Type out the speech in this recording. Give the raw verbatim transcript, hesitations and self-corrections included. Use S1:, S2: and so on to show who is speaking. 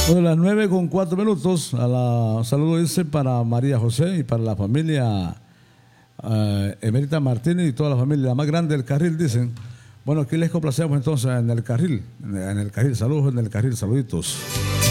S1: Bueno, las nueve con cuatro minutos. A la saludo dice para María José y para la familia eh, Emerita Martínez y toda la familia la más grande del carril, dicen. Bueno, aquí les complacemos entonces en el carril. En el carril, saludos en el carril, saluditos.